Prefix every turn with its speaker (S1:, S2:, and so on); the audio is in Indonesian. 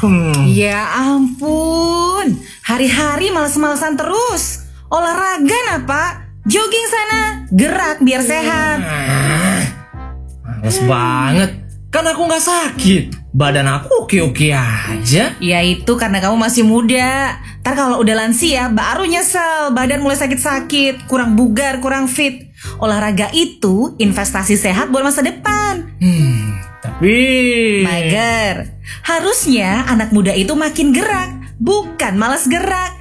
S1: Ya ampun, hari-hari males-malesan terus. Olahraga nah Pak, jogging sana, gerak biar sehat.
S2: Males banget, kan aku gak sakit. Badan aku oke-oke aja.
S1: Ya itu karena kamu masih muda. Ntar kalau udah lansia baru nyesel, badan mulai sakit-sakit, kurang bugar, kurang fit. Olahraga itu investasi sehat buat masa depan.
S2: Tapi
S1: Mager. Harusnya anak muda itu makin gerak, bukan malas gerak.